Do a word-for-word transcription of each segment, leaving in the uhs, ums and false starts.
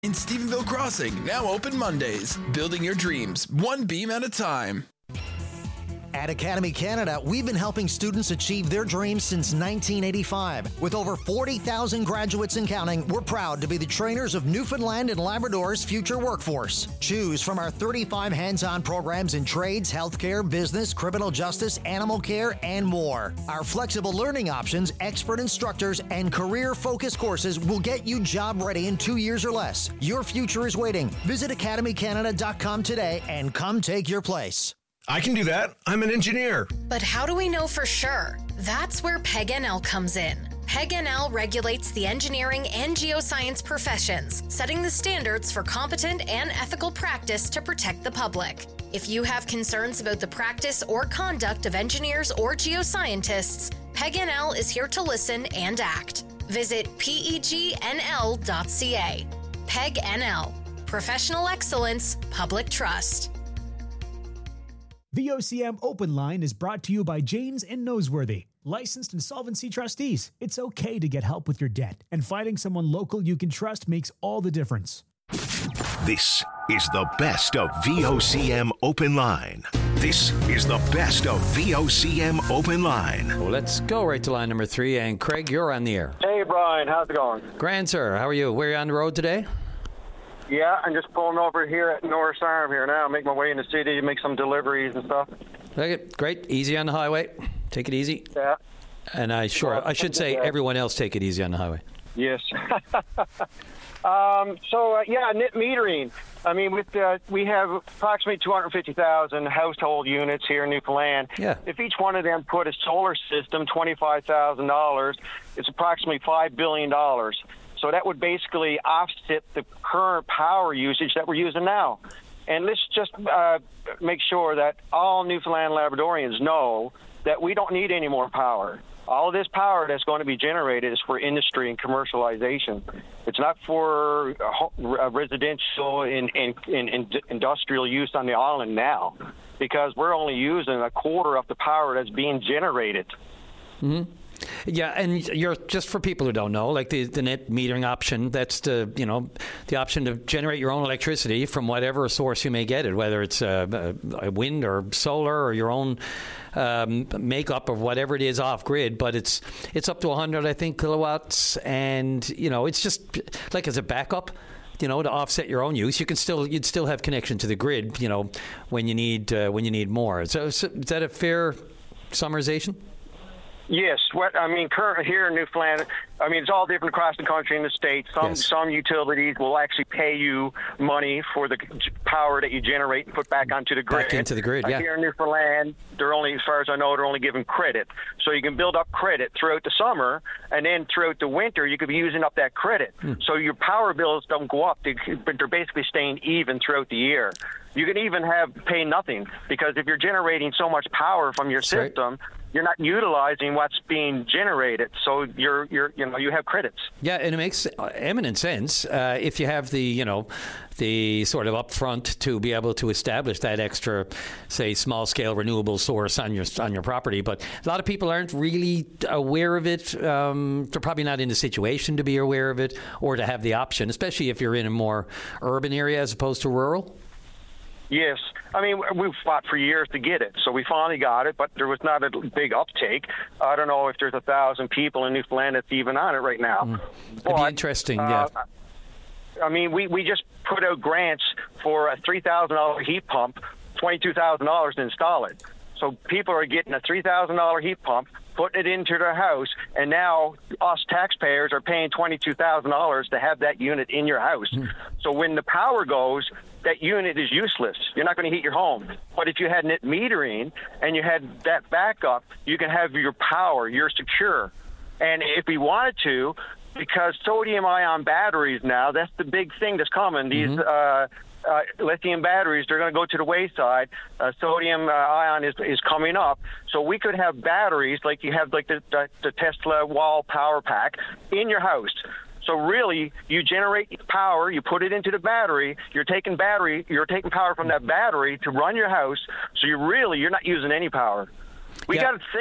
In Stephenville Crossing, now open Mondays. Building your dreams, one beam at a time. At Academy Canada, we've been helping students achieve their dreams since nineteen eighty-five. With over forty thousand graduates and counting, we're proud to be the trainers of Newfoundland and Labrador's future workforce. Choose from our thirty-five hands-on programs in trades, healthcare, business, criminal justice, animal care, and more. Our flexible learning options, expert instructors, and career-focused courses will get you job ready in two years or less. Your future is waiting. Visit academy canada dot com today and come take your place. I can do that. I'm an engineer. But how do we know for sure? That's where P E G N L comes in. P E G N L regulates the engineering and geoscience professions, setting the standards for competent and ethical practice to protect the public. If you have concerns about the practice or conduct of engineers or geoscientists, P E G N L is here to listen and act. Visit P E G N L dot C A. P E G N L. Professional excellence, public trust. The O C M Open Line is brought to you by James and Noseworthy, licensed insolvency trustees. It's okay to get help with your debt, and finding someone local you can trust makes all the difference. This is the best of V O C M Open Line. This is the best of V O C M Open Line. Well, let's go right to line number three. And Craig, you're on the air. Hey, Brian. How's it going? Grand, sir. How are you? Where are you on the road today? Yeah, I'm just pulling over here at Norris Arm here now. Make my way in the city to make some deliveries and stuff. Okay, great. Easy on the highway. Take it easy. Yeah. And I sure well, I should say yeah. everyone else take it easy on the highway. Yes. um, so uh, yeah, net metering. I mean, with uh, we have approximately two hundred fifty thousand household units here in Newfoundland. Yeah. If each one of them put a solar system, twenty-five thousand dollars, it's approximately five billion dollars. So that would basically offset the current power usage that we're using now. And let's just uh, make sure that all Newfoundland Labradorians know that we don't need any more power. All of this power that's going to be generated is for industry and commercialization. It's not for uh, residential and, and, and, and industrial use on the island now, because we're only using a quarter of the power that's being generated. Mm-hmm. Yeah, and you're just for people who don't know, like the, the net metering option, that's the, you know, the option to generate your own electricity from whatever source you may get it, whether it's a, a wind or solar or your own um, makeup of whatever it is off grid. But it's it's up to one hundred, I think, kilowatts, and you know, it's just like as a backup. You know, to offset your own use, you can still you'd still have connection to the grid. You know, when you need uh, when you need more. So, so is that a fair summarization? Yes, what I mean, current here in Newfoundland, I mean, it's all different across the country and the state. Some yes. some utilities will actually pay you money for the power that you generate and put back onto the grid. Back into the grid, uh, yeah. Here in Newfoundland, they're only, as far as I know, they're only giving credit. So you can build up credit throughout the summer, and then throughout the winter, you could be using up that credit. Hmm. So your power bills don't go up, they, but they're basically staying even throughout the year. You can even have pay nothing, because if you're generating so much power from your That's system, right. you're not utilizing what's being generated. So you're you're you know you have credits. Yeah, and it makes eminent sense uh, if you have the you know the sort of upfront to be able to establish that extra, say, small scale renewable source on your on your property. But a lot of people aren't really aware of it. Um, they're probably not in the situation to be aware of it or to have the option, especially if you're in a more urban area as opposed to rural. Yes. I mean, we've fought for years to get it, so we finally got it, but there was not a big uptake. I don't know if there's a thousand people in Newfoundland that's even on it right now. Mm. It'd but, be interesting, uh, yeah. I mean, we, we just put out grants for a three thousand dollars heat pump, twenty-two thousand dollars to install it. So people are getting a three thousand dollars heat pump, putting it into their house, and now us taxpayers are paying twenty-two thousand dollars to have that unit in your house. Mm. So when the power goes, that unit is useless. You're not going to heat your home. But if you had net metering and you had that backup, you can have your power. You're secure. And if we wanted to, because sodium-ion batteries now, that's the big thing that's coming. These mm-hmm. uh, uh, lithium batteries, they're going to go to the wayside. Uh, sodium uh, ion is is coming up. So we could have batteries like you have like the, the, the Tesla wall power pack in your house. So really, you generate power, you put it into the battery, you're taking battery, you're taking power from that battery to run your house. So you really, you're not using any power. We yeah. got to think.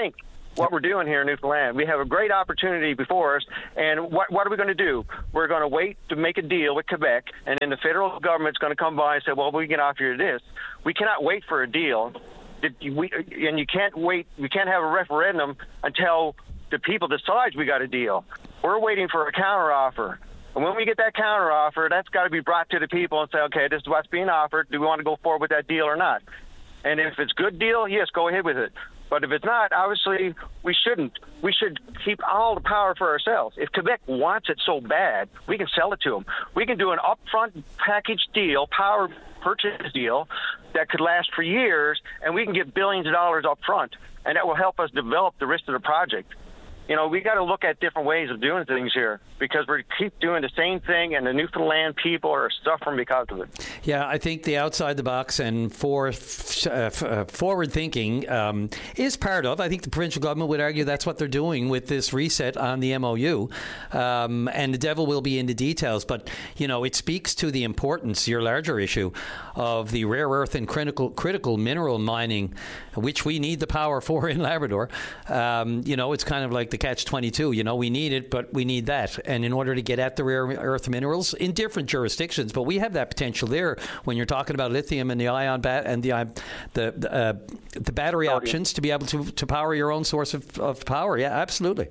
what we're doing here in Newfoundland. We have a great opportunity before us, and what, what are we going to do? We're going to wait to make a deal with Quebec, and then the federal government's going to come by and say, well, we can offer you this. We cannot wait for a deal, we, and you can't wait. We can't have a referendum until the people decide we got a deal. We're waiting for a counteroffer. And when we get that counteroffer, that's got to be brought to the people and say, okay, this is what's being offered. Do we want to go forward with that deal or not? And if it's a good deal, yes, go ahead with it. But if it's not, obviously, we shouldn't. We should keep all the power for ourselves. If Quebec wants it so bad, we can sell it to them. We can do an upfront package deal, power purchase deal, that could last for years, and we can get billions of dollars up front, and that will help us develop the rest of the project. You know, we got to look at different ways of doing things here because we keep doing the same thing, and the Newfoundland people are suffering because of it. Yeah, I think the outside the box and for, uh, f- uh, forward thinking um, is part of. I think the provincial government would argue that's what they're doing with this reset on the M O U, um, and the devil will be in the details. But you know, it speaks to the importance, your larger issue, of the rare earth and critical critical mineral mining, which we need the power for in Labrador. Um, you know, it's kind of like the catch twenty-two. You know, we need it, but we need that. And in order to get at the rare earth minerals in different jurisdictions, but we have that potential there when you're talking about lithium and the ion bat and the the the, uh, the battery oh, options yeah. to be able to, to power your own source of, of power. Yeah, absolutely.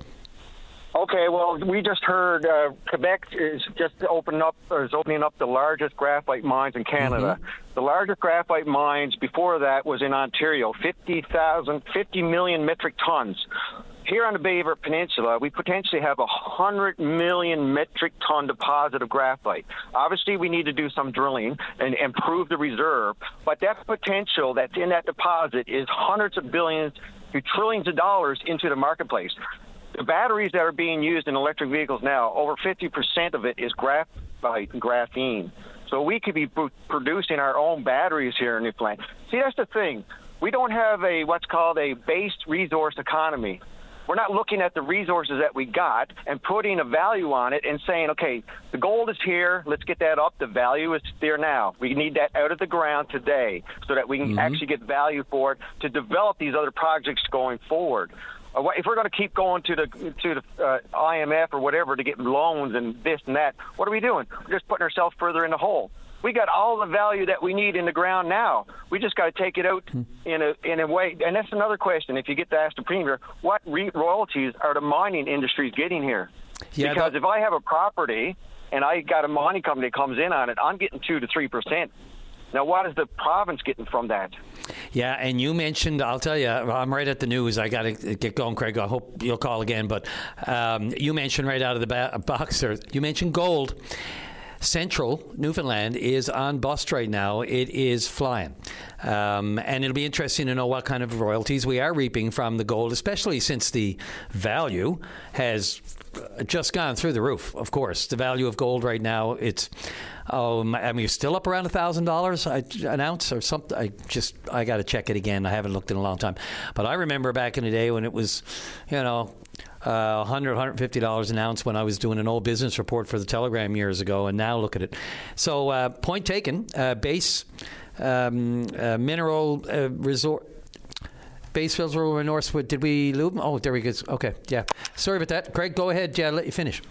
Okay, well, we just heard uh, Quebec is just opening up, or is opening up the largest graphite mines in Canada. Mm-hmm. The largest graphite mines before that was in Ontario, fifty thousand, fifty million metric tons. Here on the Bay River Peninsula, we potentially have a one hundred million metric ton deposit of graphite. Obviously, we need to do some drilling and improve the reserve, but that potential that's in that deposit is hundreds of billions to trillions of dollars into the marketplace. The batteries that are being used in electric vehicles now, over fifty percent of it is graphite and graphene. So we could be p- producing our own batteries here in Newfoundland. See, that's the thing. We don't have a what's called a base resource economy. We're not looking at the resources that we got and putting a value on it and saying, okay, the gold is here, let's get that up. The value is there now. We need that out of the ground today so that we can mm-hmm. actually get value for it to develop these other projects going forward. If we're going to keep going to the to the uh, I M F or whatever to get loans and this and that, what are we doing? We're just putting ourselves further in the hole. We got all the value that we need in the ground now. We just got to take it out in a in a way. And that's another question. If you get to ask the Premier, what re- royalties are the mining industries getting here? Yeah, because that- if I have a property and I got a mining company that comes in on it, I'm getting two to three percent. Now, what is the province getting from that? Yeah, and you mentioned, I'll tell you, I'm right at the news. I got to get going, Craig. I hope you'll call again. But um, you mentioned right out of the ba- box there, you mentioned gold. Central Newfoundland is on bust right now. It is flying. Um, and it'll be interesting to know what kind of royalties we are reaping from the gold, especially since the value has just gone through the roof, of course. The value of gold right now, it's, oh, I mean, it's still up around one thousand dollars an ounce or something. I just, I got to check it again. I haven't looked in a long time. But I remember back in the day when it was, you know, Uh, one hundred dollars, one hundred fifty dollars an ounce when I was doing an old business report for the Telegram years ago, and now look at it. So, uh, point taken, uh, base um, uh, mineral uh, resort. Base Fields Rural Northwood. Did we lose them? Oh, there we go. Okay, yeah. Sorry about that. Craig, go ahead. Yeah, I'll let you finish.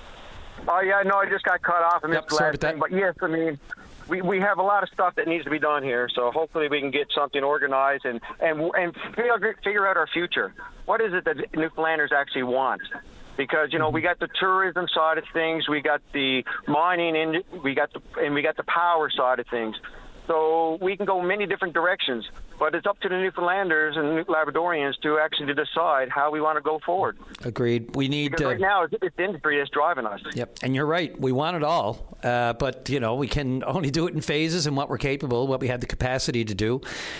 Oh, yeah, no, I just got cut off and yep, missed the last thing. But, yes, I mean, we, we have a lot of stuff that needs to be done here, so hopefully we can get something organized and, and, and figure, figure out our future. What is it that Newfoundlanders actually want? Because, you know, we got the tourism side of things, we got the mining, and we got the, and we got the power side of things. So we can go many different directions, but it's up to the Newfoundlanders and Labradorians to actually decide how we want to go forward. Agreed. We need because right uh, now it's, it's the industry that's driving us. Yep, and you're right. We want it all, uh, but you know we can only do it in phases and what we're capable, what we have the capacity to do.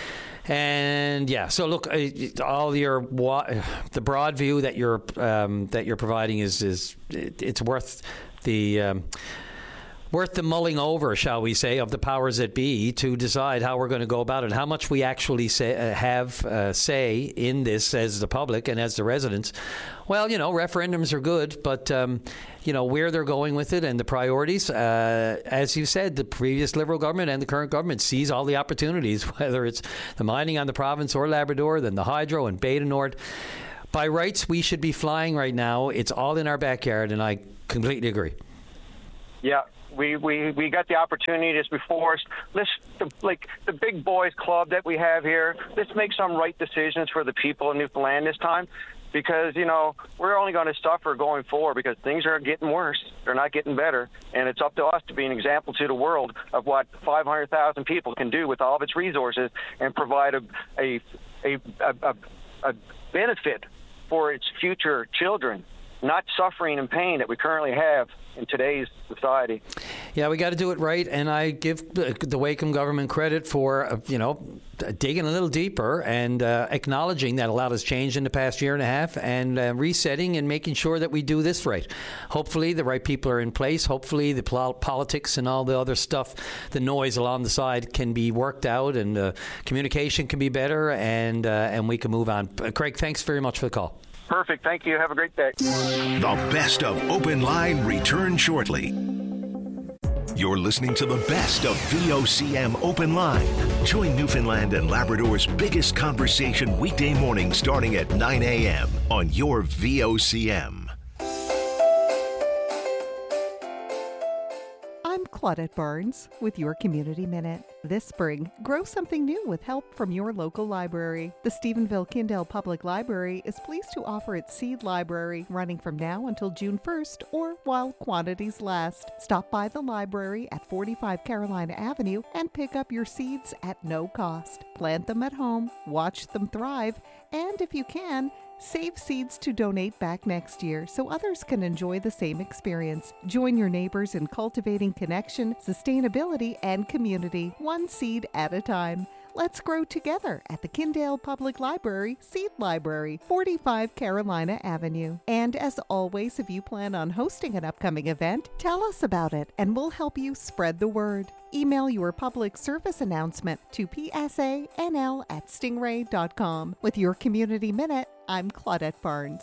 And yeah, so look, all your the broad view that you're um, that you're providing is is it's worth the. Um, Worth the mulling over, shall we say, of the powers that be to decide how we're going to go about it, how much we actually say, uh, have uh, say in this as the public and as the residents. Well, you know, referendums are good, but, um, you know, where they're going with it and the priorities, uh, as you said, the previous Liberal government and the current government sees all the opportunities, whether it's the mining on the province or Labrador, then the hydro and Beta Nord. by rights, we should be flying right now. It's all in our backyard, and I completely agree. Yeah. We, we, we got the opportunity just before us. Let's, like the big boys club that we have here, let's make some right decisions for the people of Newfoundland this time, because, you know, we're only going to suffer going forward because things are getting worse. They're not getting better. And it's up to us to be an example to the world of what five hundred thousand people can do with all of its resources and provide a, a, a, a, a benefit for its future children, not suffering and pain that we currently have in today's society. Yeah, we got to do it right, and I give the, the Wacom government credit for, uh, you know, digging a little deeper and uh, acknowledging that a lot has changed in the past year and a half, and uh, resetting and making sure that we do this right. Hopefully the right people are in place. Hopefully the pol- politics and all the other stuff, the noise along the side can be worked out, and uh, communication can be better, and, uh, and we can move on. Uh, Craig, thanks very much for the call. Perfect. Thank you. Have a great day. The best of Open Line returns shortly. You're listening to the best of V O C M Open Line. Join Newfoundland and Labrador's biggest conversation weekday morning starting at nine a.m. on your V O C M. I'm Claudette Barnes with your Community Minute. This spring, grow something new with help from your local library. The Stephenville-Kindale Public Library is pleased to offer its seed library running from now until June first or while quantities last. Stop by the library at forty-five Carolina Avenue and pick up your seeds at no cost. Plant them at home, watch them thrive, and if you can, save seeds to donate back next year so others can enjoy the same experience. Join your neighbors in cultivating connection, sustainability, and community, one seed at a time. Let's grow together at the Kindale Public Library Seed Library, forty-five Carolina Avenue. And as always, if you plan on hosting an upcoming event, tell us about it and we'll help you spread the word. Email your public service announcement to p s a n l at stingray dot com. With your Community Minute, I'm Claudette Barnes.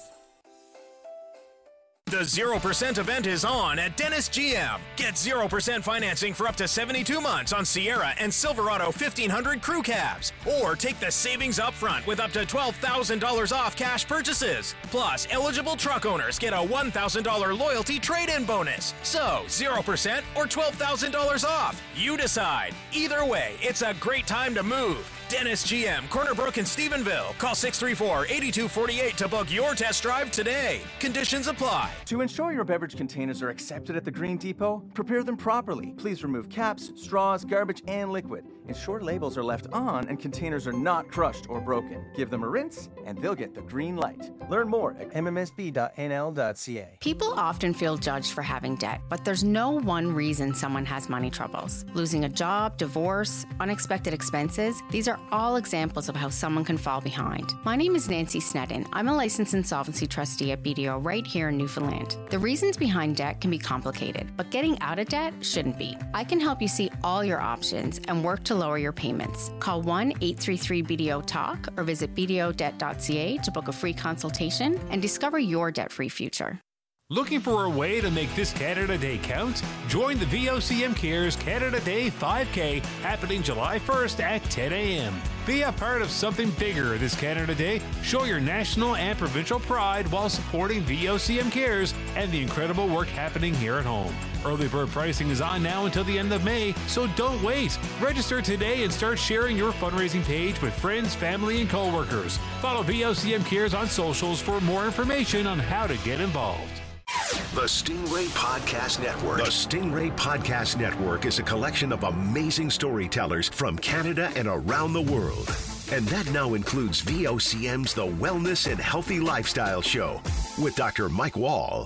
The zero percent event is on at Dennis G M. Get zero percent financing for up to seventy-two months on Sierra and Silverado fifteen hundred crew cabs. Or take the savings up front with up to twelve thousand dollars off cash purchases. Plus, eligible truck owners get a one thousand dollars loyalty trade-in bonus. So, zero percent or twelve thousand dollars off. You decide. Either way, it's a great time to move. Dennis G M, Corner Brook in Stephenville. Call six three four, eight two four eight to book your test drive today. Conditions apply. To ensure your beverage containers are accepted at the Green Depot, prepare them properly. Please remove caps, straws, garbage, and liquid. Ensure labels are left on and containers are not crushed or broken. Give them a rinse and they'll get the green light. Learn more at m m s b dot n l dot c a. People often feel judged for having debt, but there's no one reason someone has money troubles. Losing a job, divorce, unexpected expenses, these are all examples of how someone can fall behind. My name is Nancy Sneddon. I'm a licensed insolvency trustee at B D O right here in Newfoundland. The reasons behind debt can be complicated, but getting out of debt shouldn't be. I can help you see all your options and work to lower your payments. Call one eight three three B D O talk or visit b d o debt dot c a to book a free consultation and discover your debt-free future. Looking for a way to make this Canada Day count? Join the V O C M Cares Canada Day five K happening July first at ten a.m. Be a part of something bigger this Canada Day. Show your national and provincial pride while supporting V O C M Cares and the incredible work happening here at home. Early bird pricing is on now until the end of May, so don't wait. Register today and start sharing your fundraising page with friends, family, and coworkers. Follow V O C M Cares on socials for more information on how to get involved. The Stingray Podcast Network. The Stingray Podcast Network is a collection of amazing storytellers from Canada and around the world. And that now includes V O C M's The Wellness and Healthy Lifestyle Show with Doctor Mike Wall.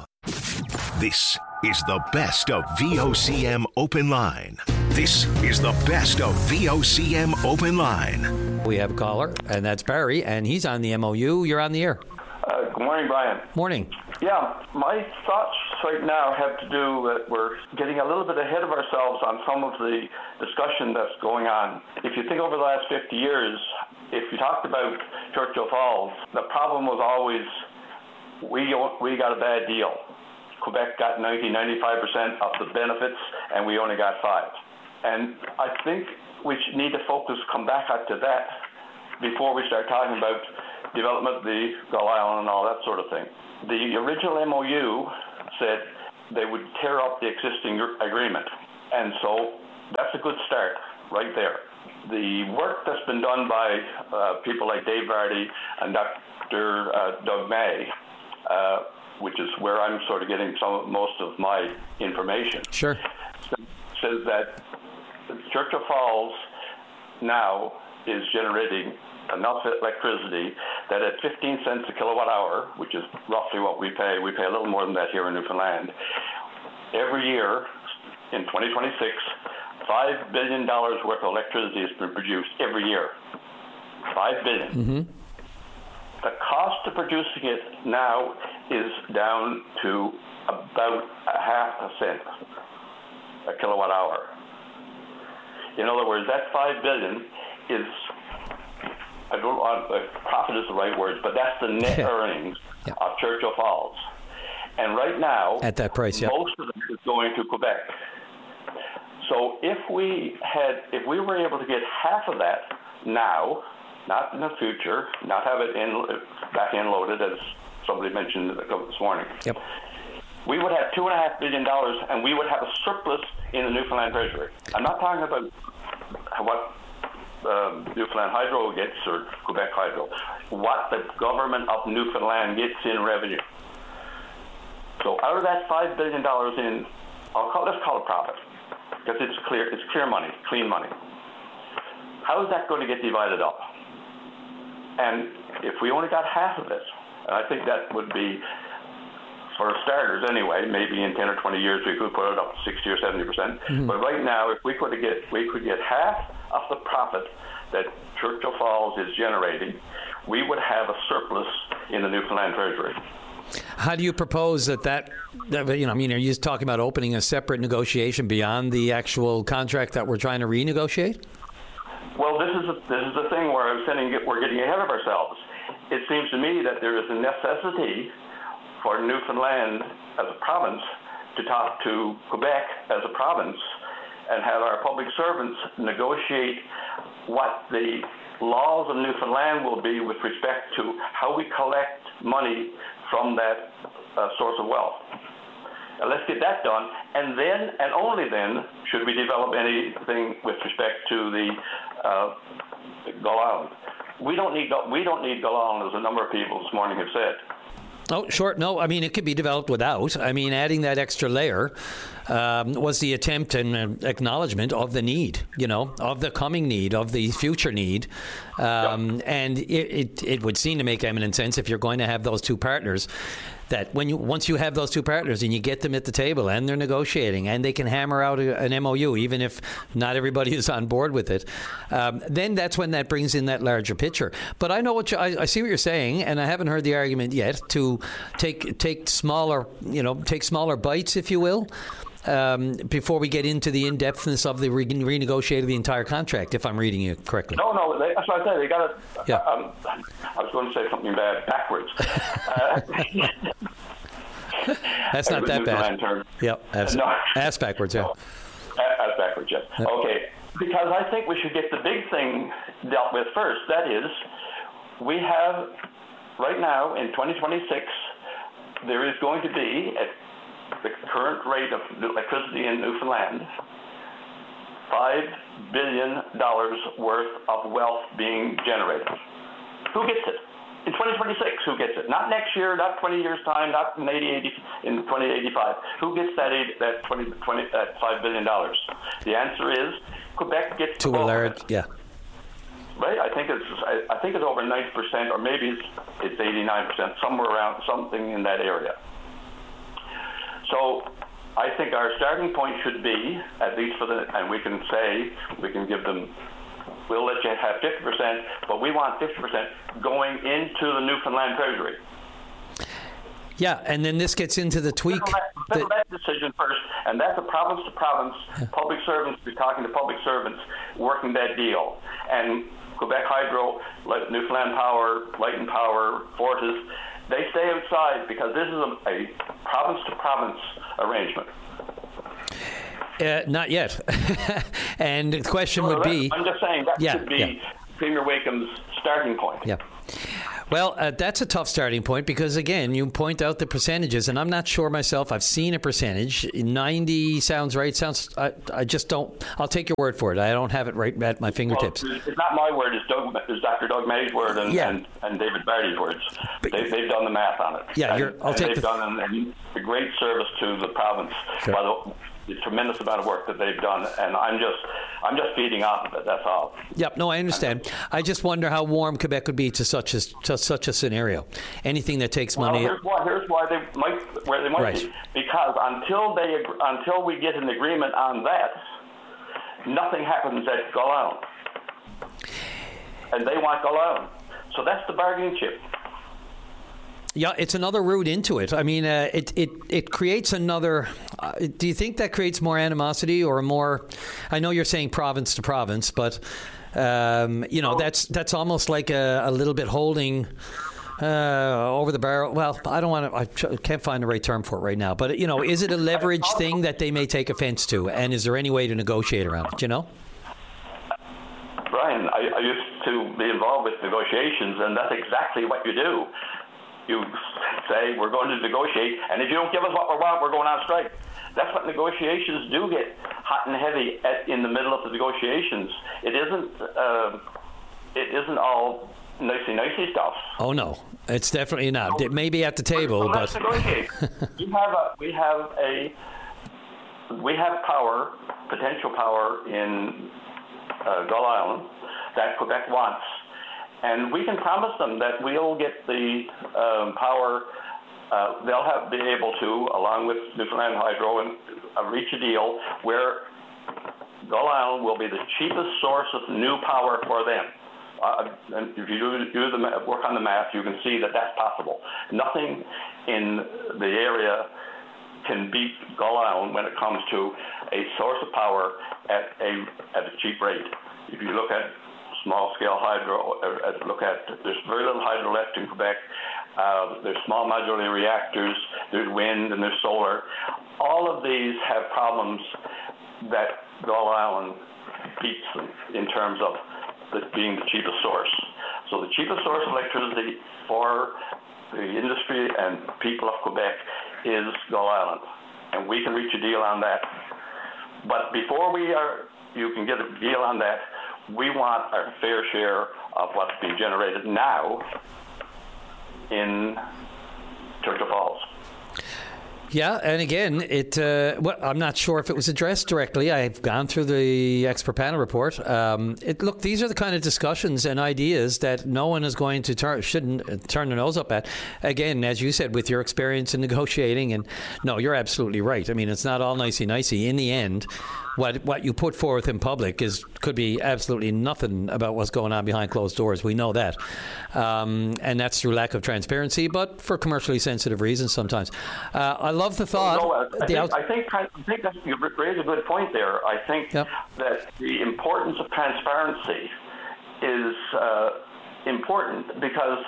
This is the best of V O C M Open Line. This is the best of V O C M Open Line. We have a caller, and that's Barry, and he's on the M O U. You're on the air. Uh, good morning, Brian. Morning. Yeah, my thoughts right now have to do that we're getting a little bit ahead of ourselves on some of the discussion that's going on. If you think over the last fifty years, if you talked about Churchill Falls, the problem was always we we got a bad deal. Quebec got ninety, ninety-five percent of the benefits, and we only got five. And I think we should need to focus, come back up to that before we start talking about development, the Gull Island and all that sort of thing. The original M O U said they would tear up the existing agreement. And so that's a good start right there. The work that's been done by uh, people like Dave Vardy and Doctor Uh, Doug May, uh, which is where I'm sort of getting some most of my information, sure, says that Churchill Falls now is generating enough electricity that at fifteen cents a kilowatt hour, which is roughly what we pay, we pay a little more than that here in Newfoundland, every year in twenty twenty-six, five billion dollars worth of electricity has been produced every year. five billion dollars. Mm-hmm. The cost of producing it now is down to about a half a cent a kilowatt hour. In other words, that five billion dollars is, I don't want, uh, profit is the right word, but that's the net earnings yeah. of Churchill Falls. And right now, at that price, yeah. most of it is going to Quebec. So if we had, if we were able to get half of that now, not in the future, not have it in, back end loaded, as somebody mentioned this morning, yep. we would have two and a half billion dollars, and we would have a surplus in the Newfoundland Treasury. I'm not talking about what um, Newfoundland Hydro gets or Quebec Hydro, what the government of Newfoundland gets in revenue. So out of that five billion dollars in, I'll call, let's call it profit, because it's clear, it's clear money, clean money. How is that going to get divided up? And if we only got half of it, and I think that would be, for starters anyway, maybe in ten or twenty years we could put it up to sixty or seventy percent. Mm-hmm. But right now, if we could get we could get half of the profit that Churchill Falls is generating, we would have a surplus in the Newfoundland Treasury. How do you propose that that, that, you know, I mean, are you talking about opening a separate negotiation beyond the actual contract that we're trying to renegotiate? Well, this is a, this is the thing where I'm saying we're getting ahead of ourselves. It seems to me that there is a necessity for Newfoundland as a province to talk to Quebec as a province and have our public servants negotiate what the laws of Newfoundland will be with respect to how we collect money from that uh, source of wealth. Now, let's get that done, and then, and only then, should we develop anything with respect to the uh, Gull Island. We don't need we don't need Gull Island, as a number of people this morning have said. Oh, sure. No, I mean, it could be developed without. I mean, adding that extra layer um, was the attempt and uh, acknowledgement of the need, you know, of the coming need, of the future need. Um, yep. And it, it, it would seem to make eminent sense if you're going to have those two partners, that when you once you have those two partners and you get them at the table and they're negotiating and they can hammer out a, an M O U, even if not everybody is on board with it, um, then that's when that brings in that larger picture. But I know what you, I, I see what you're saying, and I haven't heard the argument yet to take take smaller, you know, take smaller bites, if you will, um, before we get into the in-depthness of the re- renegotiate of the entire contract. If I'm reading you correctly. No, no, they, that's what I said. They got it. Yeah. Um, I was going to say something bad backwards. uh, That's not that bad. Term. Yep, ass, no. ass backwards, yeah. No. Ass backwards, yes. Yep. Okay, because I think we should get the big thing dealt with first. That is, we have, right now in twenty twenty-six, there is going to be, at the current rate of electricity in Newfoundland, five billion dollars worth of wealth being generated. Who gets it? In twenty twenty-six, who gets it? Not next year, not twenty years' time, not in eighty, eighty, in twenty eighty-five. Who gets that eight, that twenty, twenty, that five billion dollars? The answer is Quebec gets to a large, yeah. Right, I think it's I, I think it's over ninety percent, or maybe it's it's eighty-nine percent, somewhere around something in that area. So I think our starting point should be, at least for the, and we can say we can give them. We'll let you have fifty percent, but we want fifty percent going into the Newfoundland Treasury. Yeah, and then this gets into the tweak. Settle that, that decision first, and that's a province to province. Public servants be talking to public servants, working that deal. And Quebec Hydro, Newfoundland Power, Light and Power, Fortis, they stay outside because this is a, a province to province arrangement. Uh, not yet. And the question well, would be... I'm just saying that yeah, should be yeah. Premier Wakeham's starting point. Yeah. Well, uh, that's a tough starting point because, again, you point out the percentages, and I'm not sure myself. I've seen a percentage. ninety sounds right. Sounds. I, I just don't. I'll take your word for it. I don't have it right at my fingertips. Well, it's not my word. It's, Doug, it's Doctor Doug May's word and, yeah. and, and David Barty's words. They, they've done the math on it. Yeah, and, you're, I'll and take they've the... done an, a great service to the province Sure. by the, the tremendous amount of work that they've done, and I'm just I'm just feeding off of it. That's all. Yep. No, I understand. I just wonder how warm Quebec would be to such a to such a scenario. Anything that takes well, money. Here's why. Here's why they might where they might right. be. Because until they until we get an agreement on that, nothing happens at Gull Island, and they want Gull Island. So that's the bargaining chip. Yeah, it's another route into it. I mean, uh, it, it it creates another... Uh, do you think that creates more animosity or more... I know you're saying province to province, but, um, you know, that's that's almost like a, a little bit holding uh, over the barrel. Well, I don't want to... I can't find the right term for it right now. But, you know, is it a leverage thing that they may take offense to? And is there any way to negotiate around it, you know? Brian, I, I used to be involved with negotiations, and that's exactly what you do. You say, we're going to negotiate, and if you don't give us what we want, we're going on strike. That's what negotiations do get hot and heavy at, in the middle of the negotiations. It isn't, uh, it isn't all nicey-nicey stuff. Oh, no. It's definitely not. It may be at the table, so let's but... negotiate. we have a, we have a, we have power, potential power in uh, Gull Island that Quebec wants. And we can promise them that we'll get the um, power. Uh, they'll have be able to, along with Newfoundland Hydro, and uh, reach a deal where Gull Island will be the cheapest source of new power for them. Uh, and if you do, do the work on the math, you can see that that's possible. Nothing in the area can beat Gull Island when it comes to a source of power at a at a cheap rate. If you look at small-scale hydro, uh, look at, there's very little hydro left in Quebec. Uh, there's small modular reactors, there's wind, and there's solar. All of these have problems that Gull Island beats them in terms of the, being the cheapest source. So the cheapest source of electricity for the industry and people of Quebec is Gull Island, and we can reach a deal on that. But before we are, you can get a deal on that, we want our fair share of what's being generated now in Churchill Falls. Yeah, and again, it. Uh, well, I'm not sure if it was addressed directly. I've gone through the expert panel report. Um, it, look, these are the kind of discussions and ideas that no one is going to turn, shouldn't turn their nose up at. Again, as you said, with your experience in negotiating, and no, you're absolutely right. I mean, it's not all nicey-nicey. In the end, what what you put forth in public is could be absolutely nothing about what's going on behind closed doors. We know that, um, and that's through lack of transparency, but for commercially sensitive reasons sometimes. Uh, I love the thought. No, I, the think, out- I think I think that you raise a good point there. I think yep. that the importance of transparency is uh, important because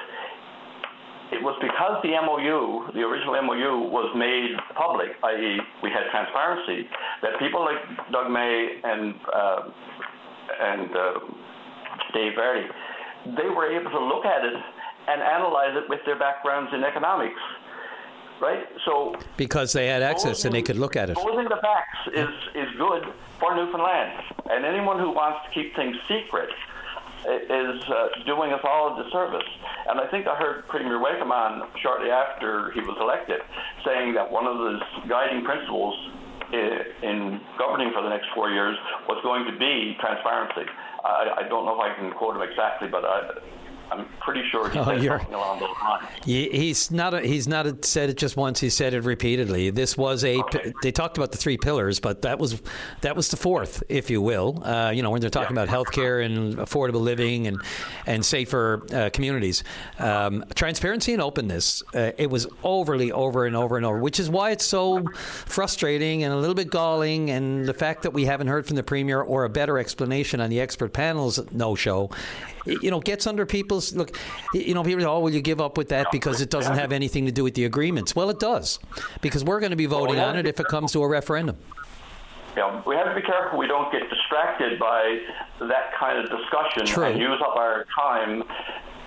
it was because the M O U, the original M O U, was made public, that is, we had transparency, that people like Doug May and uh, and uh, Dave Barty, they were able to look at it and analyze it with their backgrounds in economics. Right, so because they had access and they could look at it. Exposing the facts is is good for Newfoundland, and anyone who wants to keep things secret is uh, doing us all a disservice. And I think I heard Premier Wakeman shortly after he was elected saying that one of his guiding principles in governing for the next four years was going to be transparency. I, I don't know if I can quote him exactly, but I. I'm pretty sure he oh, said you're, something along those lines. He's not. A, he's not a, said it just once. He said it repeatedly. This was a. Okay. They talked about the three pillars, but that was that was the fourth, if you will. Uh, you know, when they're talking yeah. about healthcare and affordable living and and safer uh, communities, um, transparency and openness. Uh, it was overly over and over and over, which is why it's so frustrating and a little bit galling. And the fact that we haven't heard from the Premier or a better explanation on the expert panel's no-show, you know, gets under people's. Look, you know, people say, oh, will you give up with that because it doesn't have anything to do with the agreements? Well, it does, because we're going to be voting well, on it if it comes to a referendum. Yeah, we have to be careful we don't get distracted by that kind of discussion True. and use up our time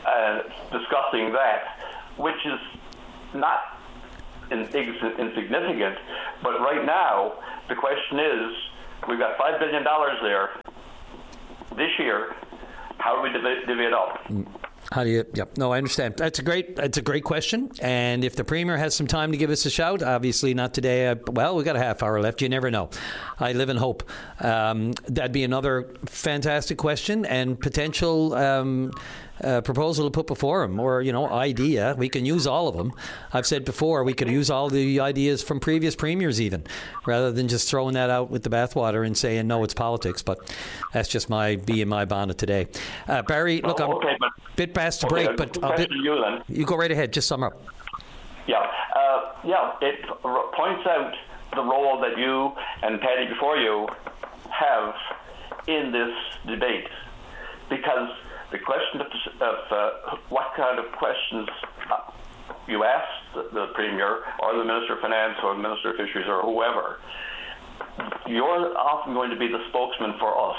uh, discussing that, which is not in, insignificant. But right now, the question is, we've got five billion dollars there this year. How do we divvy, divvy it up? How do you? Yep. No, I understand. That's a great. That's a great question. And if the Premier has some time to give us a shout, obviously not today. Uh, well, we got a half hour left. You never know. I live in hope. Um, that'd be another fantastic question and potential um, uh, proposal to put before him, or you know, idea. We can use all of them. I've said before we could use all the ideas from previous premiers, even rather than just throwing that out with the bathwater and saying no, it's politics. But that's just my bee in my bonnet today. Uh, Barry, look, oh, I'm okay, but, a bit past the okay, break, but I'll bit, you, then. you go right ahead. Just sum up. Yeah, uh, yeah. It r- points out the role that you and Patty before you have in this debate, because the question of, of uh, what kind of questions uh, you ask the, the Premier or the Minister of Finance or the Minister of Fisheries or whoever, you're often going to be the spokesman for us.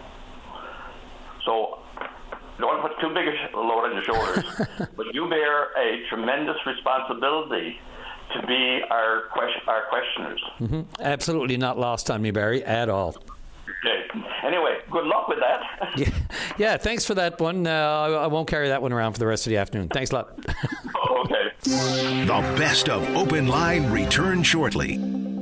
So don't put too big a load on your shoulders, but you bear a tremendous responsibility to be our question, our questioners. Mm-hmm. Absolutely not lost on me, Barry, at all. Okay. Anyway, good luck with that. yeah. yeah, thanks for that one. Uh, I, I won't carry that one around for the rest of the afternoon. Thanks a lot. Okay. The best of Open Line returns shortly.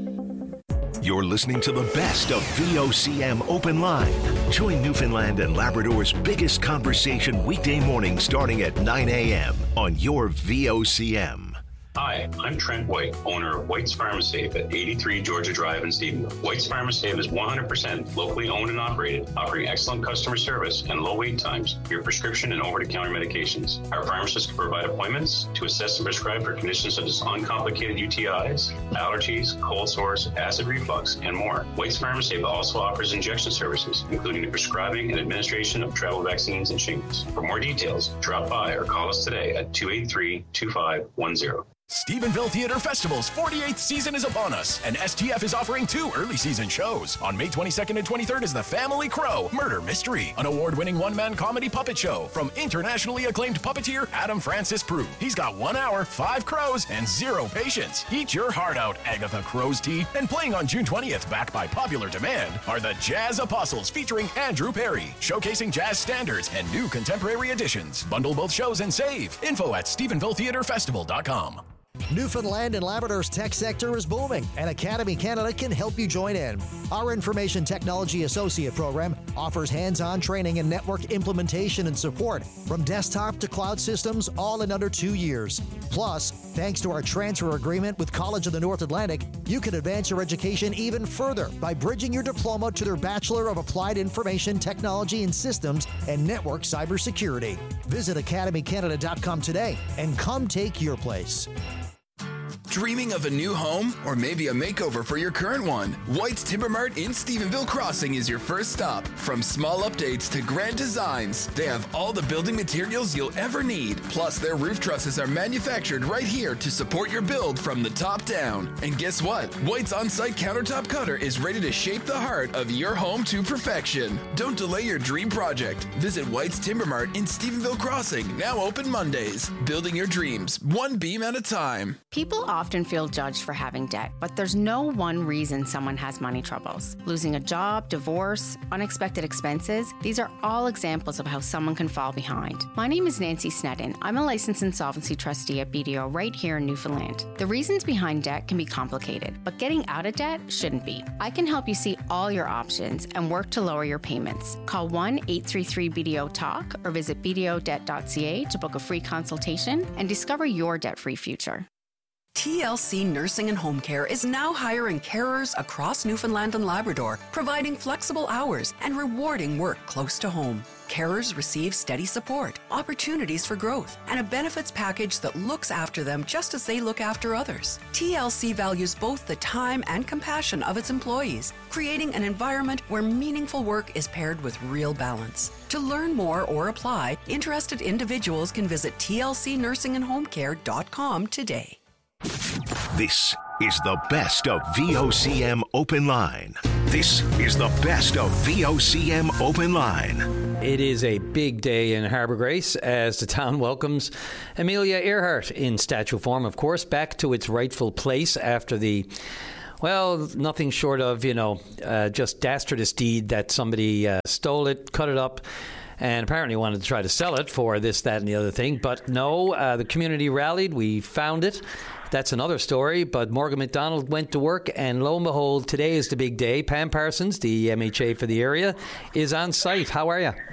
You're listening to the best of V O C M Open Line. Join Newfoundland and Labrador's biggest conversation weekday morning starting at nine a.m. on your V O C M. Hi, I'm Trent White, owner of White's Pharmasafe at eighty-three Georgia Drive in Stephenville. White's Pharmasafe is one hundred percent locally owned and operated, offering excellent customer service and low wait times for your prescription and over-the-counter medications. Our pharmacists can provide appointments to assess and prescribe for conditions such as uncomplicated U T Is, allergies, cold sores, acid reflux, and more. White's Pharmasafe also offers injection services, including the prescribing and administration of travel vaccines and shingles. For more details, drop by or call us today at two eight three, two five one zero. Stephenville Theatre Festival's forty-eighth season is upon us, and S T F is offering two early season shows. On May twenty-second and twenty-third is The Family Crow Murder Mystery, an award-winning one-man comedy puppet show from internationally acclaimed puppeteer Adam Francis Prue. He's got one hour, five crows, and zero patience. Eat your heart out, Agatha Crow's Tea. And playing on June twentieth, backed by popular demand, are the Jazz Apostles featuring Andrew Perry, showcasing jazz standards and new contemporary additions. Bundle both shows and save. Info at Stephenville Theatre Festival dot com. Newfoundland and Labrador's tech sector is booming, and Academy Canada can help you join in. Our Information Technology Associate program offers hands-on training in network implementation and support, from desktop to cloud systems, all in under two years. Plus, thanks to our transfer agreement with College of the North Atlantic, you can advance your education even further by bridging your diploma to their Bachelor of Applied Information Technology and Systems and Network Cybersecurity. Visit academy canada dot com today and come take your place. Dreaming of a new home or maybe a makeover for your current one? White's Timber Mart in Stephenville Crossing is your first stop. From small updates to grand designs, they have all the building materials you'll ever need. Plus, their roof trusses are manufactured right here to support your build from the top down. And guess what? White's on-site countertop cutter is ready to shape the heart of your home to perfection. Don't delay your dream project. Visit White's Timber Mart in Stephenville Crossing, now open Mondays. Building your dreams, one beam at a time. People often feel judged for having debt, but there's no one reason someone has money troubles. Losing a job, divorce, unexpected expenses, these are all examples of how someone can fall behind. My name is Nancy Snedden. I'm a licensed insolvency trustee at B D O right here in Newfoundland. The reasons behind debt can be complicated, but getting out of debt shouldn't be. I can help you see all your options and work to lower your payments. Call one eight three three B D O talk or visit b d o debt dot c a to book a free consultation and discover your debt-free future. T L C Nursing and Home Care is now hiring carers across Newfoundland and Labrador, providing flexible hours and rewarding work close to home. Carers receive steady support, opportunities for growth, and a benefits package that looks after them just as they look after others. T L C values both the time and compassion of its employees, creating an environment where meaningful work is paired with real balance. To learn more or apply, interested individuals can visit T L C nursing and home care dot com today. This is the best of V O C M Open Line. This is the best of V O C M Open Line. It is a big day in Harbour Grace as the town welcomes Amelia Earhart in statue form, of course, back to its rightful place after the, well, nothing short of, you know, uh, just dastardous deed that somebody uh, stole it, cut it up, and apparently wanted to try to sell it for this, that, and the other thing. But no, uh, the community rallied. We found it. That's another story. But Morgan McDonald went to work, and lo and behold, today is the big day. Pam Parsons, the M H A for the area, is on site. How are you?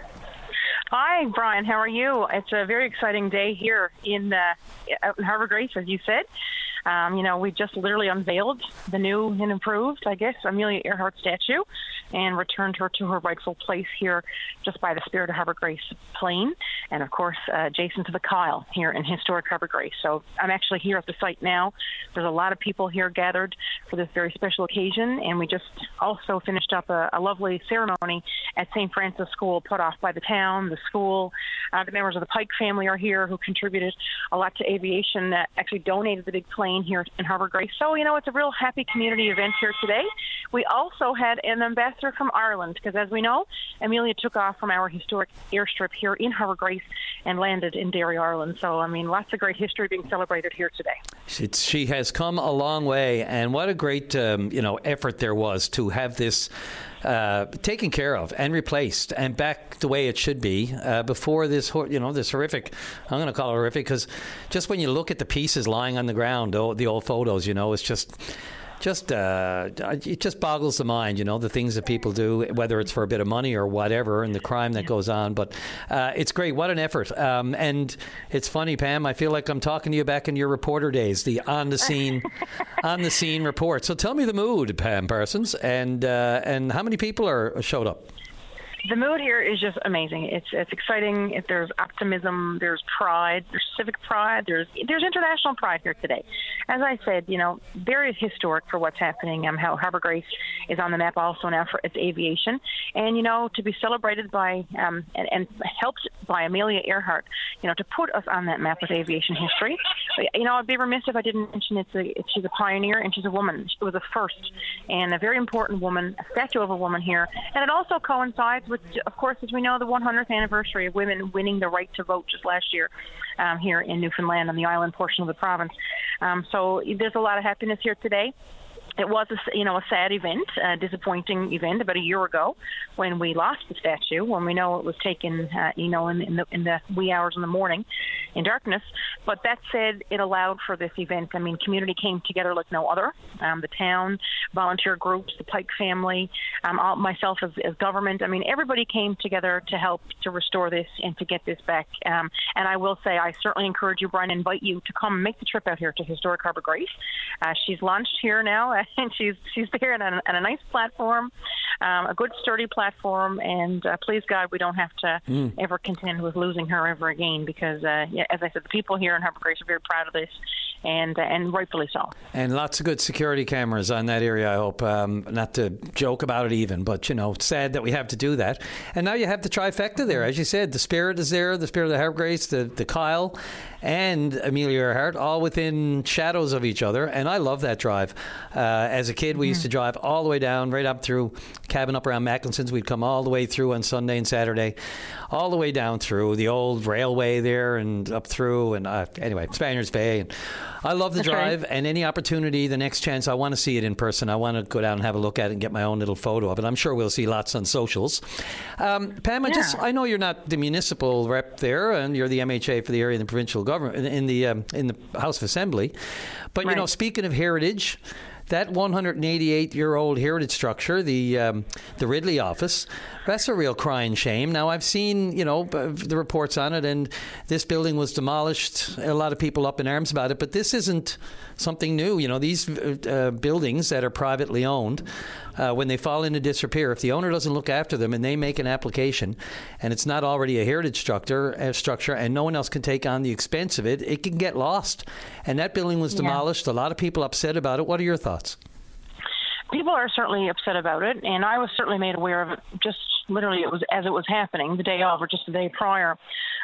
Hi, Brian. How are you? It's a very exciting day here in, uh, out in Harbour Grace, as you said. Um, you know, we just literally unveiled the new and improved, I guess, Amelia Earhart statue and returned her to her rightful place here just by the Spirit of Harbour Grace Plain and, of course, uh, adjacent to the Kyle here in historic Harbour Grace. So I'm actually here at the site now. There's a lot of people here gathered for this very special occasion, and we just also finished up a, a lovely ceremony at Saint Francis School put off by the town, the school. Uh, the members of the Pike family are here who contributed a lot to aviation, that actually donated the big plane here in Harbour Grace. So, you know, it's a real happy community event here today. We also had an ambassador from Ireland because, as we know, Amelia took off from our historic airstrip here in Harbour Grace and landed in Derry, Ireland. So, I mean, lots of great history being celebrated here today. It's, she has come a long way, and what a great, um, you know, effort there was to have this Uh, taken care of and replaced and back the way it should be uh, before this, you know, this horrific, I'm going to call it horrific, because just when you look at the pieces lying on the ground, oh, the old photos, you know, it's just, just, uh, it just boggles the mind, you know, the things that people do, whether it's for a bit of money or whatever, and the crime that goes on. But uh, it's great. What an effort. Um, and it's funny, Pam, I feel like I'm talking to you back in your reporter days, the on the scene, on the scene report. So tell me the mood, Pam Parsons, and uh, and how many people are showed up? The mood here is just amazing. It's it's exciting. If there's optimism, there's pride, there's civic pride, there's there's international pride here today. As I said, you know, very historic for what's happening. Um, how Harbour Grace is on the map also now for its aviation, and you know, to be celebrated by um and, and helped by Amelia Earhart, you know, to put us on that map with aviation history. You know, I'd be remiss if I didn't mention it's a it's, she's a pioneer and she's a woman. She was a first and a very important woman, a statue of a woman here, and it also coincides with, of course, as we know, the one hundredth anniversary of women winning the right to vote just last year um, here in Newfoundland on the island portion of the province. Um, so there's a lot of happiness here today. It was, a, you know, a sad event, a disappointing event about a year ago when we lost the statue, when we know it was taken, uh, you know, in, in, the, in the wee hours in the morning in darkness. But that said, it allowed for this event. I mean, community came together like no other. Um, the town, volunteer groups, the Pike family, um, all, myself as, as government. I mean, everybody came together to help to restore this and to get this back. Um, and I will say, I certainly encourage you, Brian, invite you to come make the trip out here to historic Harbour Grace. Uh, she's launched here now. And she's she's there on a, on a nice platform, um, a good sturdy platform, and uh, please God, we don't have to mm. ever contend with losing her ever again, because, uh, yeah, as I said, the people here in Harbour Grace are very proud of this, and uh, and rightfully so. And lots of good security cameras on that area, I hope. Um, not to joke about it even, but, you know, it's sad that we have to do that. And now you have the trifecta there. As you said, the Spirit is there, the Spirit of the Harbour Grace, the, the Kyle, and Amelia Earhart, all within shadows of each other. And I love that drive. Uh, as a kid, we mm-hmm. used to drive all the way down, right up through cabin up around Macklinson's. We'd come all the way through on Sunday and Saturday, all the way down through the old railway there and up through. And uh, anyway, Spaniards Bay. And I love the That's drive, right. And any opportunity, the next chance, I want to see it in person. I want to go down and have a look at it and get my own little photo of it. I'm sure we'll see lots on socials. Um, Pam, I, yeah. just, I know you're not the municipal rep there, and you're the M H A for the area in the provincial government, in the um, in the House of Assembly. But, right. you know, speaking of heritage, that one hundred eighty-eight year old heritage structure, the um, the Ridley office, that's a real crying shame. Now, I've seen, you know, the reports on it, and this building was demolished. A lot of people up in arms about it, but this isn't something new. You know, these uh, buildings that are privately owned, uh, when they fall into disrepair, if the owner doesn't look after them and they make an application and it's not already a heritage structure, uh, structure and no one else can take on the expense of it, it can get lost. And that building was demolished. Yeah. A lot of people upset about it. What are your thoughts? People are certainly upset about it, and I was certainly made aware of it just literally it was as it was happening, the day of or just the day prior.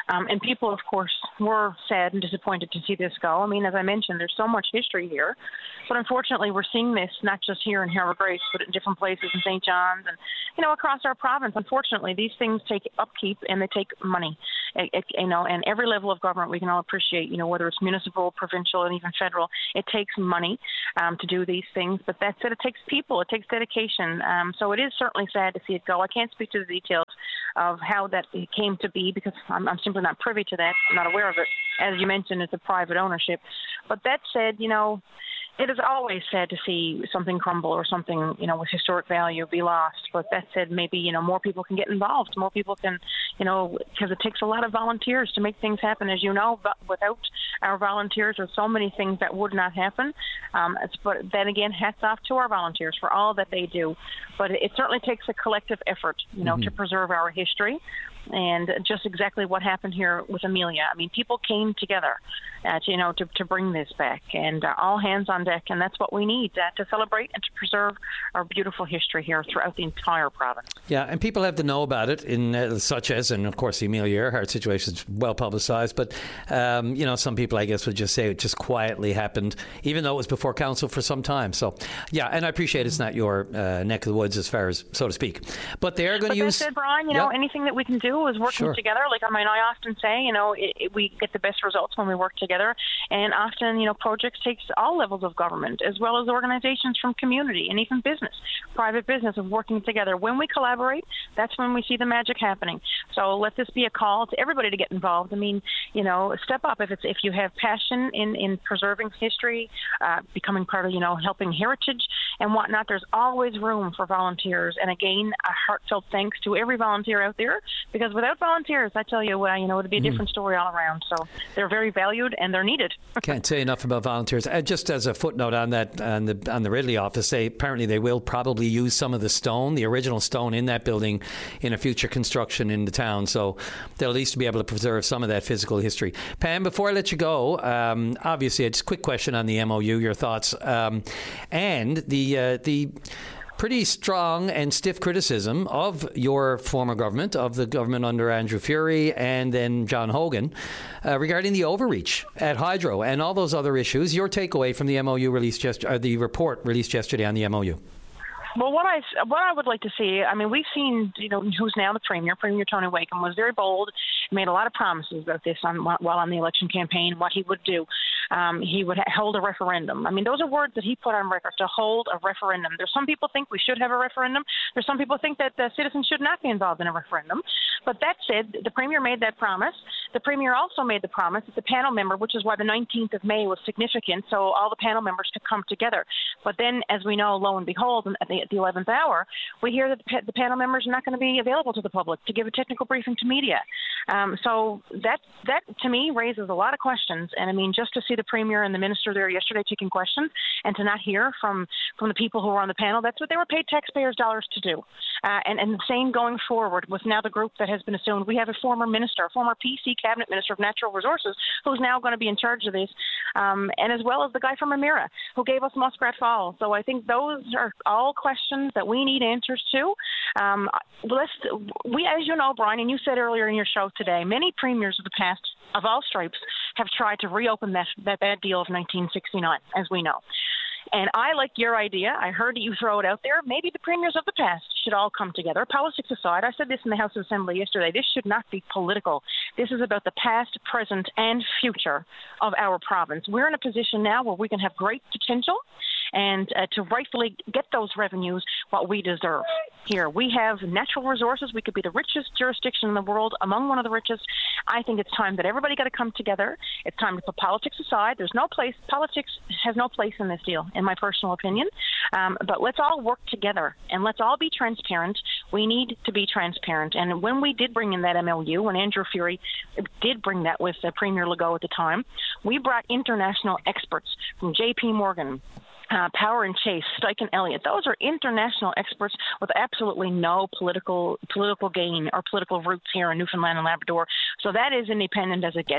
Um, and people, of course, were sad and disappointed to see this go. I mean, as I mentioned, there's so much history here. But unfortunately, we're seeing this not just here in Harbour Grace, but in different places in Saint John's and, you know, across our province. Unfortunately, these things take upkeep and they take money. It, it, you know, and every level of government we can all appreciate, you know, whether it's municipal, provincial, and even federal, it takes money um, to do these things. But that said, it takes people, it takes dedication. Um, so it is certainly sad to see it go. I can't speak to the details of how that came to be because I'm, I'm simply not privy to that. I'm not aware of it. As you mentioned, it's a private ownership. But that said, you know, it is always sad to see something crumble or something, you know, with historic value be lost. But that said, maybe, you know, more people can get involved. More people can, you know, because it takes a lot of volunteers to make things happen. As you know, but without our volunteers, there's so many things that would not happen. Um, it's, but then again, hats off to our volunteers for all that they do. But it certainly takes a collective effort, you know, mm-hmm. to preserve our history. And just exactly what happened here with Amelia. I mean, people came together, uh, to, you know, to, to bring this back, and uh, all hands on deck. And that's what we need uh, to celebrate and to preserve our beautiful history here throughout the entire province. Yeah, and people have to know about it, in uh, such as, and of course, the Amelia Earhart situation is well publicised. But um, you know, some people, I guess, would just say it just quietly happened, even though it was before council for some time. So, yeah, and I appreciate it's not your uh, neck of the woods, as far as so to speak. But they are going to use. But that said, Brian, you know, yep. anything that we can do is working sure. together. Like, I mean, I often say, you know, it, it, we get the best results when we work together. And often, you know, projects takes all levels of government, as well as organizations from community and even business, private business, of working together. When we collaborate, that's when we see the magic happening. So let this be a call to everybody to get involved. I mean, you know, step up if it's if you have passion in, in preserving history, uh, becoming part of, you know, helping heritage and whatnot. There's always room for volunteers. And again, a heartfelt thanks to every volunteer out there, because without volunteers, I tell you, well, you know, it'd be a different mm. story all around. So they're very valued and they're needed. Can't say enough about volunteers. Uh, just as a footnote on that, on the on the Ridley office, they apparently they will probably use some of the stone, the original stone in that building, in a future construction in the town. So they'll at least be able to preserve some of that physical history. Pam, before I let you go, um, obviously, just a quick question on the M O U, your thoughts, um, and the uh, the. pretty strong and stiff criticism of your former government, of the government under Andrew Furey and then John Hogan, uh, regarding the overreach at Hydro and all those other issues. Your takeaway from the M O U released just, uh, the report released yesterday on the M O U. Well, what I what I would like to see, I mean, we've seen, you know, who's now the Premier, Premier Tony Wakeham, was very bold, made a lot of promises about this on, while on the election campaign, what he would do. Um, he would hold a referendum. I mean, those are words that he put on record, to hold a referendum. There's some people think we should have a referendum. There's some people think that the citizens should not be involved in a referendum. But that said, the Premier made that promise. The Premier also made the promise that the panel member, which is why the nineteenth of May was significant, so all the panel members could come together. But then, as we know, lo and behold, at the, at the eleventh hour, we hear that the, the panel members are not going to be available to the public to give a technical briefing to media. Um, so that, that, to me, raises a lot of questions. And, I mean, just to see the Premier and the Minister there yesterday taking questions and to not hear from, from the people who were on the panel, that's what they were paid taxpayers' dollars to do. Uh, and, and the same going forward with now the group that has been assumed. We have a former minister, a former P C cabinet minister of natural resources, who's now going to be in charge of this, um, and as well as the guy from Emera who gave us Muskrat Falls. So I think those are all questions that we need answers to. Um, let's, we, as you know, Brian, and you said earlier in your show today, many premiers of the past of all stripes have tried to reopen that, that bad deal of nineteen sixty-nine, as we know. And I like your idea. I heard you throw it out there. Maybe the premiers of the past should all come together. Politics aside, I said this in the House of Assembly yesterday, this should not be political. This is about the past, present, and future of our province. We're in a position now where we can have great potential and uh, to rightfully get those revenues what we deserve here. We have natural resources. We could be the richest jurisdiction in the world, among one of the richest. I think it's time that everybody got to come together. It's time to put politics aside. There's no place, politics has no place in this deal, in my personal opinion. Um, but let's all work together and let's all be transparent. We need to be transparent. And when we did bring in that M O U, when Andrew Furey did bring that with uh, Premier Legault at the time, we brought international experts from J P Morgan, Uh, Power and Chase, Steichen Elliott. Those are international experts with absolutely no political political gain or political roots here in Newfoundland and Labrador. So that is independent as it gets.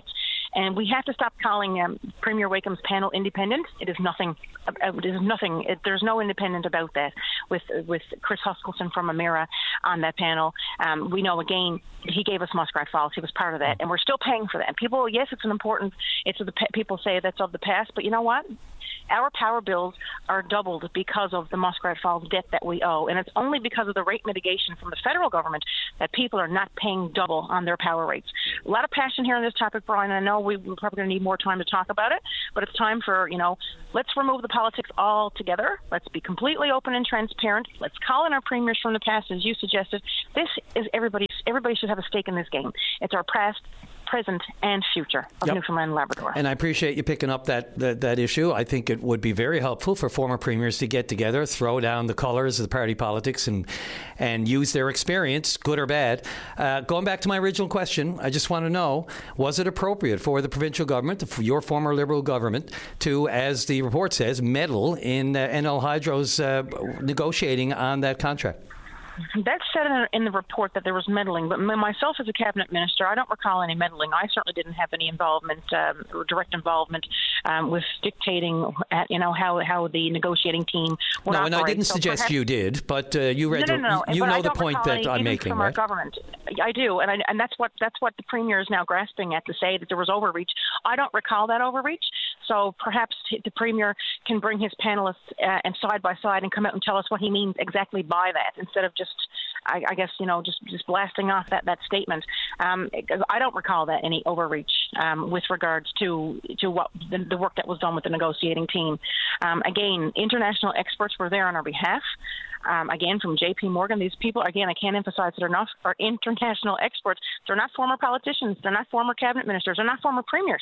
And we have to stop calling um, Premier Wakeham's panel independent. It is nothing. It is nothing. It, there's no independent about that. With with Chris Huskelson from Emera on that panel, um, we know again he gave us Muskrat Falls. He was part of that, and we're still paying for that. And people, yes, it's an important. It's the people say that's of the past, but you know what? Our power bills are doubled because of the Muskrat Falls debt that we owe, and it's only because of the rate mitigation from the federal government that people are not paying double on their power rates. A lot of passion here on this topic, Brian. I know we, we're probably going to need more time to talk about it, but it's time for, you know, let's remove the politics altogether. Let's be completely open and transparent. Let's call in our premiers from the past, as you suggested. This is everybody's. Everybody should have a stake in this game. It's our past, present, and future of Yep. Newfoundland and Labrador. And I appreciate you picking up that, that that issue. I think it would be very helpful for former premiers to get together, throw down the colours of the party politics, and and use their experience, good or bad. Uh, going back to my original question, I just want to know, was it appropriate for the provincial government, for your former Liberal government, to, as the report says, meddle in uh, N L Hydro's uh, negotiating on that contract? That's said in, in the report that there was meddling, but myself as a cabinet minister, I don't recall any meddling. I certainly didn't have any involvement, um, or direct involvement, um, with dictating, at, you know, how how the negotiating team would No, operate. and I didn't so suggest perhaps, you did, but uh, you read, no, no, no, the, you but know I the don't point recall that any, I'm even making, from right? our government. I do, and I, and that's what that's what the premier is now grasping at, to say that there was overreach. I don't recall that overreach. So perhaps the premier can bring his panelists uh, and side by side and come out and tell us what he means exactly by that, instead of just, I, I guess, you know, just, just blasting off that, that statement. Um, I don't recall that any overreach um, with regards to to what the, the work that was done with the negotiating team. Um, again, international experts were there on our behalf. Um, again, from J P Morgan, these people, again, I can't emphasize that, are not are international experts. They're not former politicians. They're not former cabinet ministers. They're not former premiers.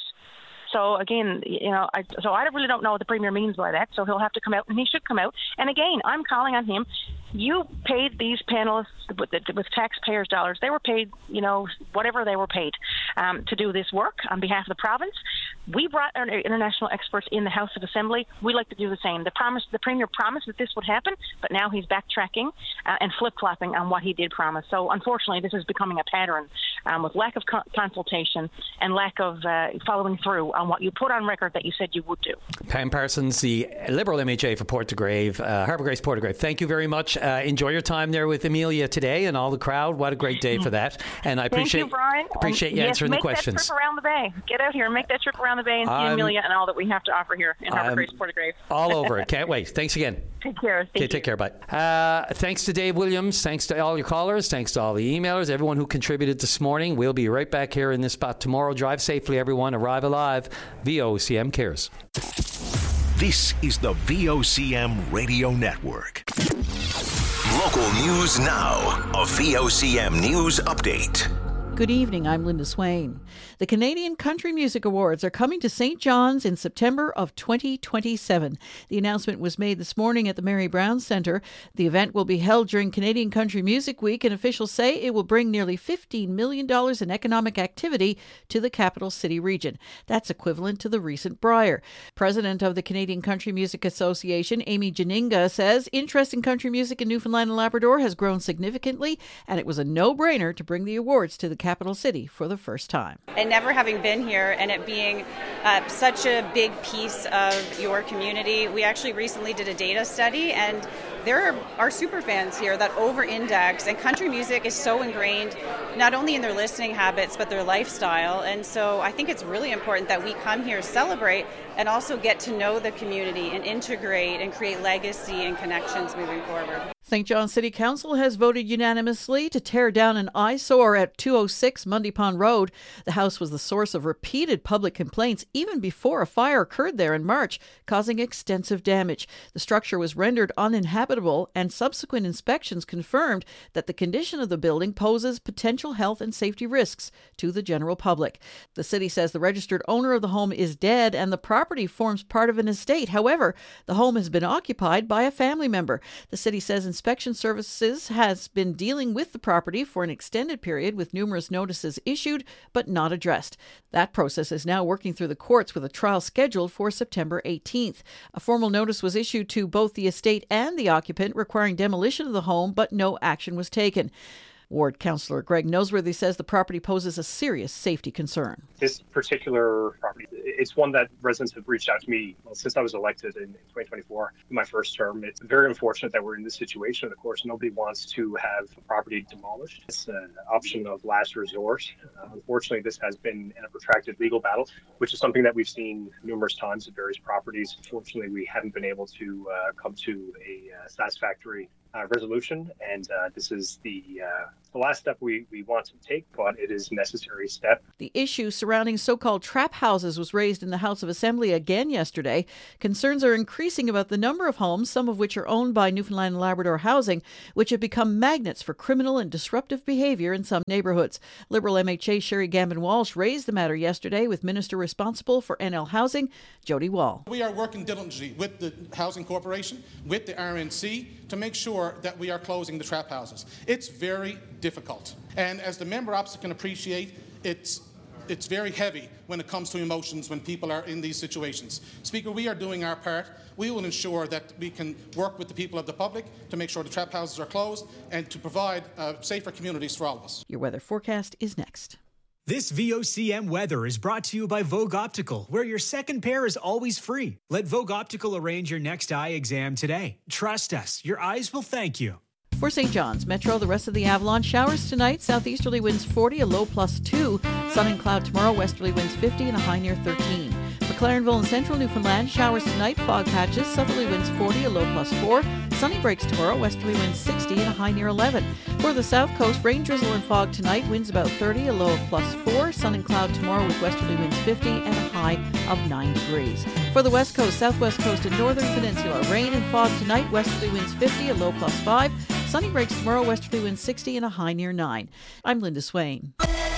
So again, you know, I, so I really don't know what the premier means by that. So he'll have to come out, and he should come out. And again, I'm calling on him. You paid these panelists with, with taxpayers' dollars. They were paid, you know, whatever they were paid um, to do this work on behalf of the province. We brought our international experts in the House of Assembly. We like to do the same. The promise, the premier promised that this would happen, but now he's backtracking uh, and flip-flopping on what he did promise. So unfortunately, this is becoming a pattern um, with lack of co- consultation and lack of uh, following through on what you put on record that you said you would do. Pam Parsons, the Liberal M H A for Portagrave, uh, Harbour Grace Portagrave. Thank you very much. Uh, enjoy your time there with Amelia today and all the crowd. What a great day for that. And I appreciate Thank you, Brian. appreciate you yes, answering the questions. Make that trip around the bay. Get out here and make that trip around the bay and see I'm, Amelia and all that we have to offer here in Harbour I'm Grace Portagrave. all over it. Can't wait. Thanks again. Take care. Thank Okay, you. take care. Bye. Uh, thanks to Dave Williams. Thanks to all your callers. Thanks to all the emailers, everyone who contributed this morning. We'll be right back here in this spot tomorrow. Drive safely, everyone. Arrive alive. V O C M cares. This is the V O C M Radio Network. Local news now. A V O C M News Update. Good evening, I'm Linda Swain. The Canadian Country Music Awards are coming to Saint John's in September of twenty twenty-seven. The announcement was made this morning at the Mary Brown Centre. The event will be held during Canadian Country Music Week, and officials say it will bring nearly fifteen million dollars in economic activity to the capital city region. That's equivalent to the recent Brier. President of the Canadian Country Music Association, Amy Janinga, says interest in country music in Newfoundland and Labrador has grown significantly, and it was a no-brainer to bring the awards to the capital city for the first time. And never having been here and it being uh, such a big piece of your community, we actually recently did a data study, and there are super fans here that over-index, and country music is so ingrained not only in their listening habits but their lifestyle. And so I think it's really important that we come here, celebrate, and also get to know the community and integrate and create legacy and connections moving forward. Saint John City Council has voted unanimously to tear down an eyesore at two oh six Mundy Pond Road. The house was the source of repeated public complaints even before a fire occurred there in March, causing extensive damage. The structure was rendered uninhabitable, and subsequent inspections confirmed that the condition of the building poses potential health and safety risks to the general public. The city says the registered owner of the home is dead and the property forms part of an estate. However, the home has been occupied by a family member. The city says Inspection Services has been dealing with the property for an extended period with numerous notices issued but not addressed. That process is now working through the courts with a trial scheduled for September eighteenth. A formal notice was issued to both the estate and the occupant requiring demolition of the home, but no action was taken. Ward Councillor Greg Noseworthy says the property poses a serious safety concern. This particular property, it's one that residents have reached out to me well, since I was elected in twenty twenty-four, in my first term. It's very unfortunate that we're in this situation. Of course, nobody wants to have a property demolished. It's an option of last resort. Uh, unfortunately, this has been a protracted legal battle, which is something that we've seen numerous times at various properties. Fortunately, we haven't been able to uh, come to a uh, satisfactory uh, resolution, and uh, this is the uh, the last step we, we want to take, but it is a necessary step. The issue surrounding so-called trap houses was raised in the House of Assembly again yesterday. Concerns are increasing about the number of homes, some of which are owned by Newfoundland and Labrador Housing, which have become magnets for criminal and disruptive behaviour in some neighbourhoods. Liberal M H A Sherry Gambin-Walsh raised the matter yesterday with Minister responsible for N L Housing, Jody Wall. We are working diligently with the Housing Corporation, with the R N C, to make sure that we are closing the trap houses. It's very difficult. And as the member opposite can appreciate, it's it's very heavy when it comes to emotions when people are in these situations. Speaker, we are doing our part. We will ensure that we can work with the people of the public to make sure the trap houses are closed and to provide uh, safer communities for all of us. Your weather forecast is next. This V O C M weather is brought to you by Vogue Optical, where your second pair is always free. Let Vogue Optical arrange your next eye exam today. Trust us, your eyes will thank you. For Saint John's Metro, the rest of the Avalon, showers tonight, southeasterly winds forty, a low plus two. Sun and cloud tomorrow, westerly winds fifty and a high near thirteen. For Clarenville and central Newfoundland, showers tonight, fog patches, southerly winds forty, a low plus four. Sunny breaks tomorrow, westerly winds sixty and a high near eleven. For the south coast, rain, drizzle and fog tonight, winds about thirty, a low of plus four. Sun and cloud tomorrow with westerly winds fifty and a high of nine degrees. For the west coast, southwest coast and northern peninsula, rain and fog tonight, westerly winds fifty, a low plus five. Sunny breaks tomorrow, westerly winds sixty and a high near nine. I'm Linda Swain.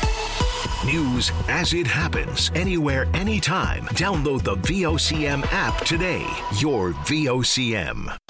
News as it happens, anywhere, anytime. Download the V O C M app today. Your V O C M.